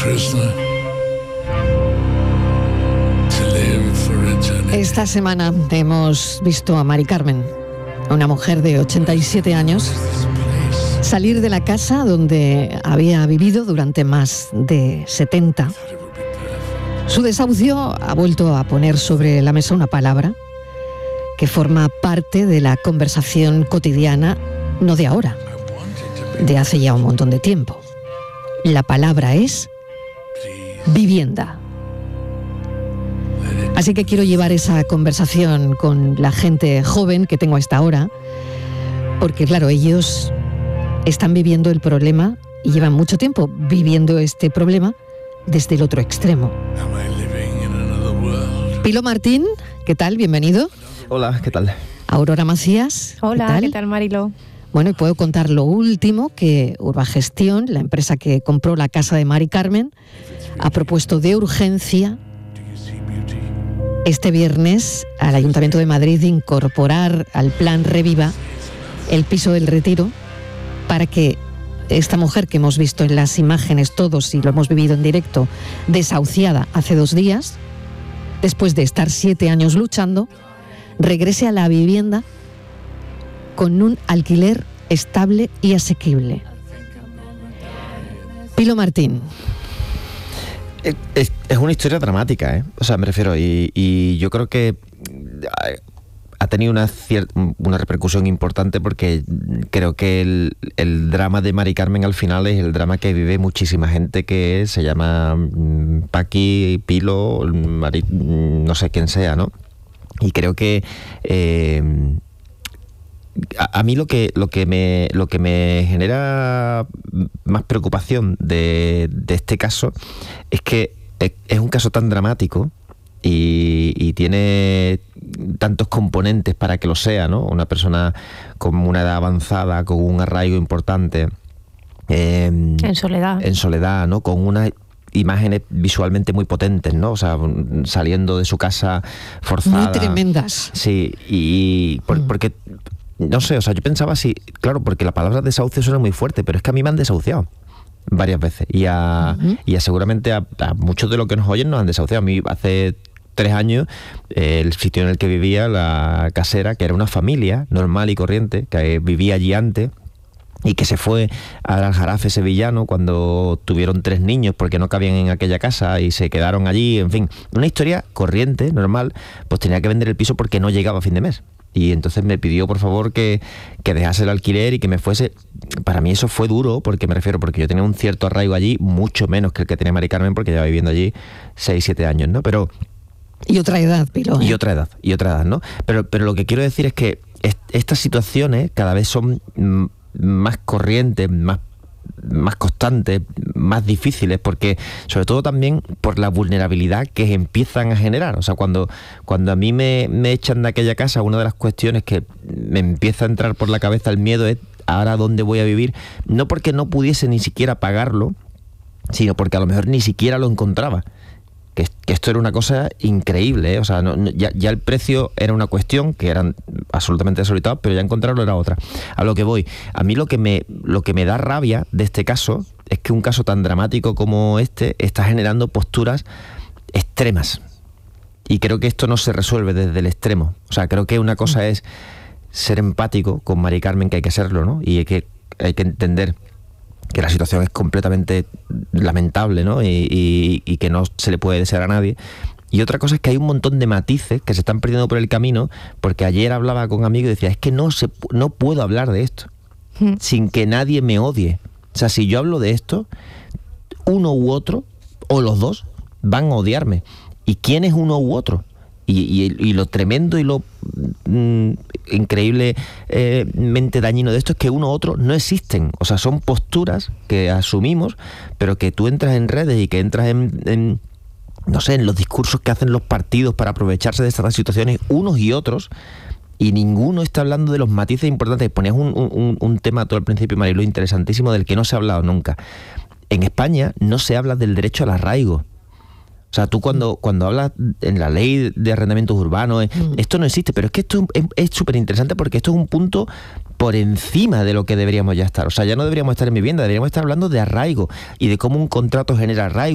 Esta semana hemos visto a Mari Carmen, una mujer de 87 años, salir de la casa donde había vivido durante más de 70. Su desahucio ha vuelto a poner sobre la mesa una palabra que forma parte de la conversación cotidiana, no de ahora, de hace ya un montón de tiempo. La palabra es vivienda. Así que quiero llevar esa conversación con la gente joven que tengo a esta hora, porque claro, ellos están viviendo el problema y llevan mucho tiempo viviendo este problema desde el otro extremo. Pilo Martín, ¿qué tal? Bienvenido. Hola, ¿qué tal? Aurora Macías. Hola, ¿qué tal, Marilo? Bueno, y puedo contar lo último, que Urbagestión, la empresa que compró la casa de Mari Carmen, ha propuesto de urgencia este viernes al Ayuntamiento de Madrid incorporar al plan Reviva el piso del Retiro para que esta mujer que hemos visto en las imágenes todos y lo hemos vivido en directo, desahuciada hace 2 días, después de estar 7 años luchando, regrese a la vivienda con un alquiler estable y asequible. Pilo Martín. Es una historia dramática, ¿eh? O sea, me refiero, y yo creo que ha tenido una repercusión importante porque creo que el drama de Mari Carmen al final es el drama que vive muchísima gente que se llama Paqui, Pilo, no sé quién sea, ¿no? Y creo que a mí lo que me genera más preocupación de este caso es que es un caso tan dramático y tiene tantos componentes para que lo sea, ¿no? Una persona con una edad avanzada, con un arraigo importante, en soledad, ¿no? Con unas imágenes visualmente muy potentes, ¿no? O sea, saliendo de su casa forzada. Muy tremendas. Sí, porque no sé, o sea, yo pensaba así, claro, porque la palabra desahucio suena muy fuerte, pero es que a mí me han desahuciado varias veces y seguramente a muchos de los que nos oyen nos han desahuciado. A mí hace 3 años el sitio en el que vivía, la casera, que era una familia normal y corriente, que vivía allí antes y que se fue al Aljarafe sevillano cuando tuvieron 3 niños porque no cabían en aquella casa y se quedaron allí, en fin, una historia corriente, normal, pues tenía que vender el piso porque no llegaba a fin de mes. Y entonces me pidió, por favor, que dejase el alquiler y que me fuese. Para mí eso fue duro, porque yo tenía un cierto arraigo allí, mucho menos que el que tenía Mari Carmen, porque llevaba viviendo allí 6-7 años, ¿no? Pero... Y otra edad, Pilo. Y otra edad, ¿no? Pero lo que quiero decir es que estas situaciones cada vez son más corrientes, más constantes, más difíciles, porque sobre todo también por la vulnerabilidad que empiezan a generar. O sea, cuando a mí me echan de aquella casa, una de las cuestiones que me empieza a entrar por la cabeza el miedo es ahora dónde voy a vivir, no porque no pudiese ni siquiera pagarlo, sino porque a lo mejor ni siquiera lo encontraba. Que esto era una cosa increíble, ¿eh? O sea, ya el precio era una cuestión que eran absolutamente desorbitados, pero ya encontrarlo era otra. A lo que voy, a mí lo que me da rabia de este caso es que un caso tan dramático como este está generando posturas extremas. Y creo que esto no se resuelve desde el extremo. O sea, creo que una cosa es ser empático con Mari Carmen, que hay que serlo, ¿no? Y hay que entender que la situación es completamente lamentable, ¿no? Y que no se le puede desear a nadie. Y otra cosa es que hay un montón de matices que se están perdiendo por el camino, porque ayer hablaba con amigos y decía, es que no puedo hablar de esto sin que nadie me odie. O sea, si yo hablo de esto, uno u otro, o los dos, van a odiarme. ¿Y quién es uno u otro? Y lo tremendo y lo increíblemente dañino de esto es que uno u otro no existen. O sea, son posturas que asumimos, pero que tú entras en redes y que entras en los discursos que hacen los partidos para aprovecharse de estas situaciones, unos y otros, y ninguno está hablando de los matices importantes. Ponías un tema tú al principio, Marilo, interesantísimo, del que no se ha hablado nunca. En España no se habla del derecho al arraigo. O sea, tú cuando hablas en la ley de arrendamientos urbanos, esto no existe, pero es que esto es súper interesante porque esto es un punto por encima de lo que deberíamos ya estar. O sea, ya no deberíamos estar en vivienda, deberíamos estar hablando de arraigo y de cómo un contrato genera arraigo.